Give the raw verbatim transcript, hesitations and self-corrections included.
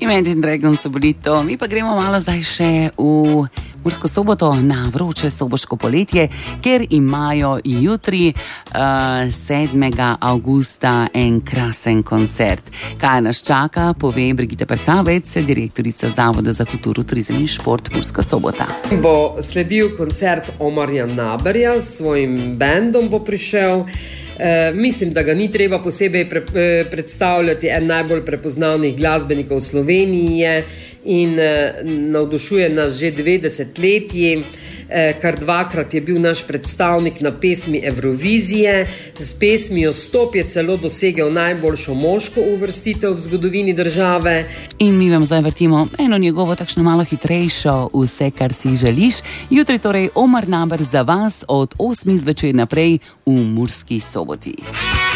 Imagine Dragons so bili to. Mi pa gremo malo zdaj še v Mursko Soboto na vroče soboško poletje, ker imajo jutri uh, sedmega avgusta en krasen koncert. Kaj nas čaka, pove Brigitte Perhavec, direktorica Zavoda za kulturo, turizem in šport Murska Sobota. Bo sledil koncert Omarja Naberja, s svojim bendom bo prišel. E, mislim, da ga ni treba posebej pre, predstavljati, en najbolj prepoznavnih glasbenikov v Sloveniji je in e, navdušuje nas že dve desetletji, e, kar dvakrat je bil naš predstavnik na pesmi Evrovizije, z pesmijo Stop je celo dosegel najboljšo moško uvrstitev v zgodovini države. In mi vam zdaj vrtimo eno njegovo takšno malo hitrejšo Vse, kar si želiš. Jutri torej Omar Naber za vas od osmih zvečer naprej v Murski Soboti.